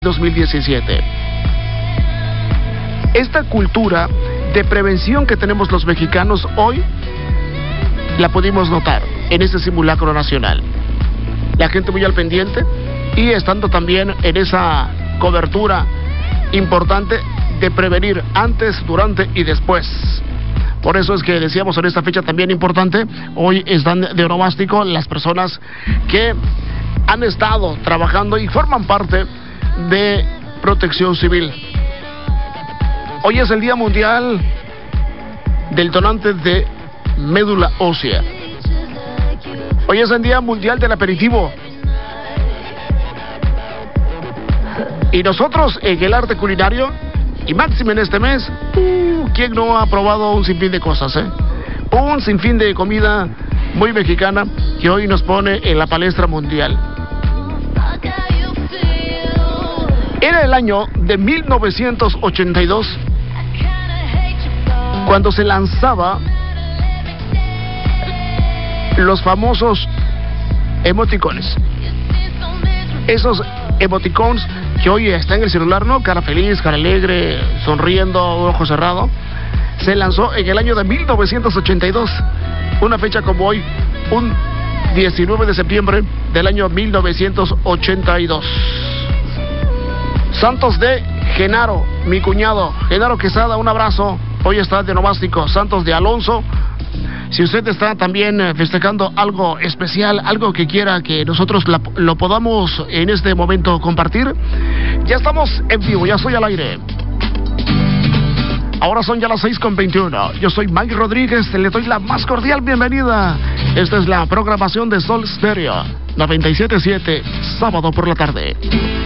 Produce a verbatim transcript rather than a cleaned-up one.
dos mil diecisiete. Esta cultura de prevención que tenemos los mexicanos hoy la pudimos notar en este simulacro nacional. La gente muy al pendiente y estando también en esa cobertura importante de prevenir antes, durante y después. Por eso es que decíamos en esta fecha también importante, hoy están de onomástico las personas que han estado trabajando y forman parte de Protección Civil. Hoy es el Día Mundial del Donante de Médula Ósea. Hoy es el Día Mundial del Aperitivo. Y nosotros en el arte culinario, y máximo en este mes, uh, ¿quién no ha probado un sinfín de cosas, eh? Un sinfín de comida muy mexicana que hoy nos pone en la palestra mundial. Era el año de mil novecientos ochenta y dos cuando se lanzaba los famosos emoticones. Esos emoticons que hoy están en el celular, ¿no? Cara feliz, cara alegre, sonriendo, ojo cerrado. Se lanzó en el año de mil novecientos ochenta y dos. Una fecha como hoy, un diecinueve de septiembre del año mil novecientos ochenta y dos. Santos de Genaro, mi cuñado, Genaro Quesada, un abrazo. Hoy está de nomástico. Santos de Alonso. Si usted está también festejando algo especial, algo que quiera que nosotros la, lo podamos en este momento compartir, ya estamos en vivo, ya estoy al aire. Ahora son ya las seis con veintiuno. Yo soy Mike Rodríguez, le doy la más cordial bienvenida. Esta es la programación de Sol Stereo noventa y siete punto siete, sábado por la tarde.